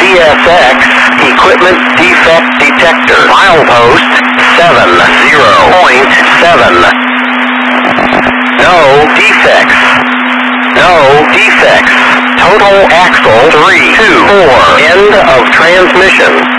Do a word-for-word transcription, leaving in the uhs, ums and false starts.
S X, equipment defect detector. Milepost seven zero point seven. No defects. No defects. Total axle three two four. End of transmission.